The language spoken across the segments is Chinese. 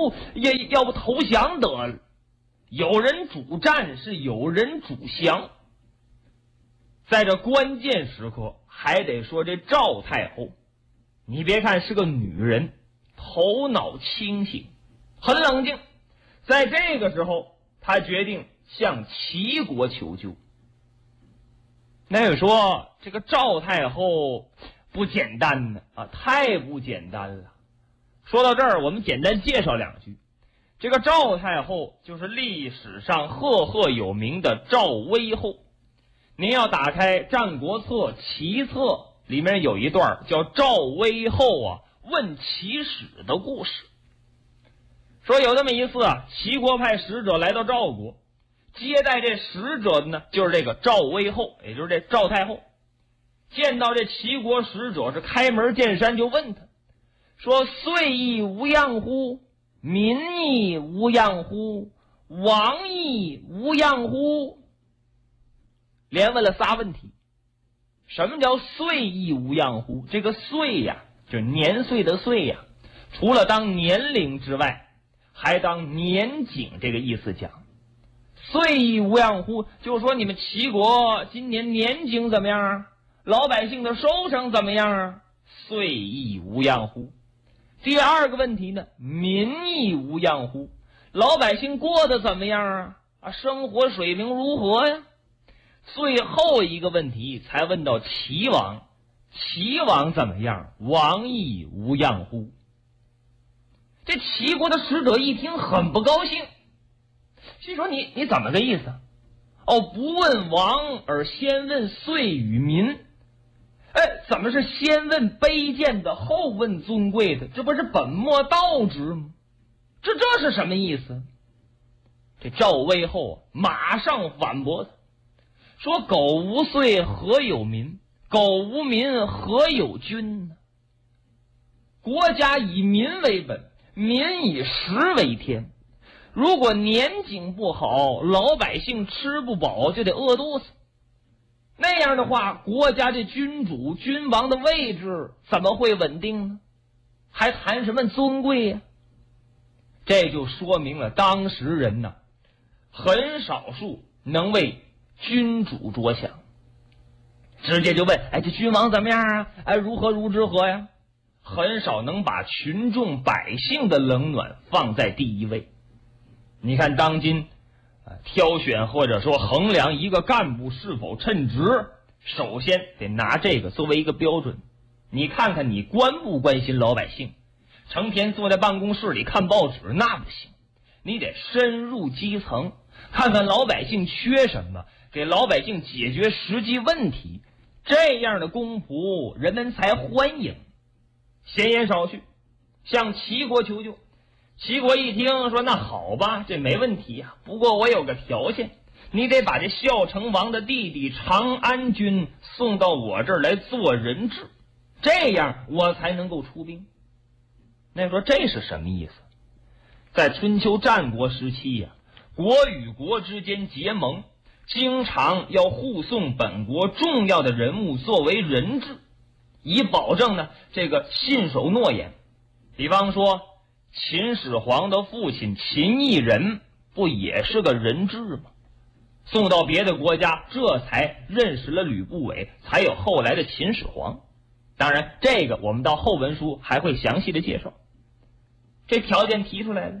不要不投降得了。有人主战是有人主降，在这关键时刻还得说这赵太后，你别看是个女人，头脑清醒，很冷静。在这个时候她决定向齐国求救。那个说这个赵太后不简单呢太不简单了。说到这儿，我们简单介绍两句。这个赵太后就是历史上赫赫有名的赵威后。您要打开《战国策·齐策》，里面有一段叫赵威后问齐使的故事。说有这么一次齐国派使者来到赵国，接待这使者的呢就是这个赵威后，也就是这赵太后。见到这齐国使者是开门见山就问他说：岁亦无恙乎？民亦无恙乎？王亦无恙乎？连问了仨问题。什么叫岁亦无恙乎？这个岁呀，就是年岁的岁呀，除了当年龄之外，还当年景这个意思讲。岁亦无恙乎，就是说你们齐国今年年景怎么样啊？老百姓的收成怎么样啊？岁亦无恙乎。第二个问题呢，民亦无恙乎？老百姓过得怎么样啊？生活水平如何呀？最后一个问题才问到齐王，齐王怎么样？王亦无恙乎？这齐国的使者一听很不高兴，心说你怎么个意思？不问王而先问岁与民。怎么是先问卑贱的，后问尊贵的？这不是本末倒置吗？这是什么意思？这赵威后马上反驳他说：苟无岁何有民？苟无民何有君呢？国家以民为本，民以食为天。如果年景不好，老百姓吃不饱就得饿肚子。那样的话，国家这君主君王的位置怎么会稳定呢？还谈什么尊贵呀？这就说明了当时人很少数能为君主着想，直接就问这君王怎么样啊？如何如之何呀？很少能把群众百姓的冷暖放在第一位。你看当今挑选或者说衡量一个干部是否称职，首先得拿这个作为一个标准。你看看你关不关心老百姓？成天坐在办公室里看报纸那不行，你得深入基层，看看老百姓缺什么，给老百姓解决实际问题，这样的公仆人们才欢迎。闲言少叙，向齐国求救。齐国一听说那好吧，这没问题不过我有个条件，你得把这孝成王的弟弟长安君送到我这儿来做人质，这样我才能够出兵。那说这是什么意思？在春秋战国时期国与国之间结盟，经常要护送本国重要的人物作为人质，以保证这个信守诺言。比方说秦始皇的父亲秦异人不也是个人质吗？送到别的国家，这才认识了吕不韦，才有后来的秦始皇。当然这个我们到后文书还会详细的介绍。这条件提出来了，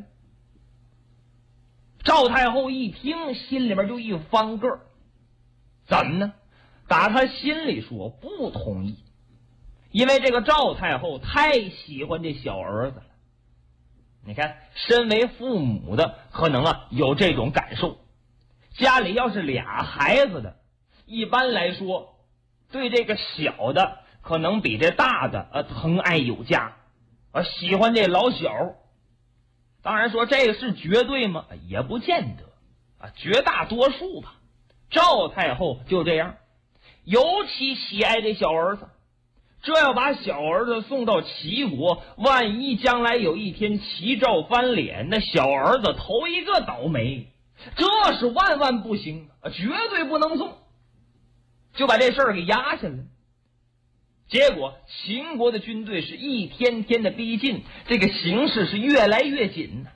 赵太后一听心里面就一翻个儿，怎么呢？打他心里说不同意，因为这个赵太后太喜欢这小儿子了。你看身为父母的可能有这种感受，家里要是俩孩子的，一般来说对这个小的可能比这大的疼爱有加，喜欢这老小。当然说这个是绝对吗？也不见得绝大多数吧。赵太后就这样，尤其喜爱这小儿子。这要把小儿子送到齐国，万一将来有一天齐赵翻脸，那小儿子头一个倒霉，这是万万不行，绝对不能送，就把这事儿给压下来。结果秦国的军队是一天天的逼近，这个形势是越来越紧